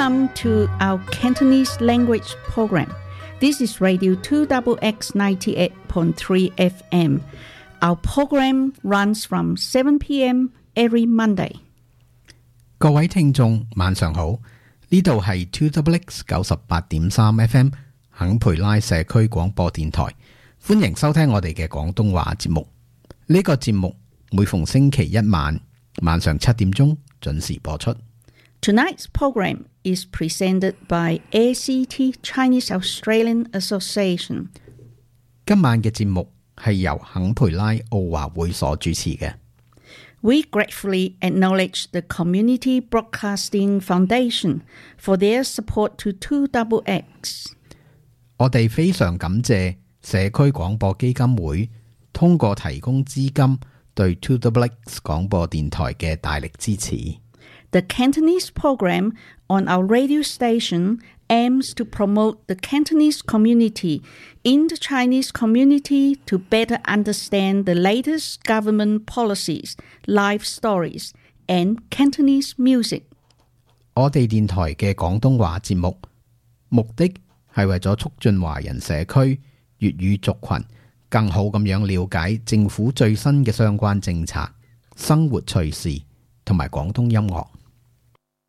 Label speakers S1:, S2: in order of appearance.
S1: Welcome to our Cantonese language program. This is Radio 2XX 98.3 FM. Our program runs from 7 p.m. every Monday.
S2: 各位聽眾晚上好，呢度係 2XX 98.3 FM 肯培拉社區廣播電台，歡迎收聽我哋嘅廣東話節目。呢個節目每逢星期一晚上7點鐘準時播出。
S1: Tonight's program is presented by ACT Chinese Australian Association.
S2: 今晚嘅節目係由肯培拉奧華會所主持嘅。
S1: We gratefully acknowledge the Community Broadcasting Foundation for their support to 2XX.
S2: 我哋非常感謝社區廣播基金會通過提供資金對 2XX 廣播電台嘅大力支持。
S1: The Cantonese program on our radio station aims to promote the Cantonese community in the Chinese community to better understand the latest government policies, life stories, and Cantonese music.
S2: 我哋電台嘅廣東話節目目的係為咗促進華人社區粵語族群更好咁樣了解政府最新嘅相關政策、生活趣事同埋廣東音樂。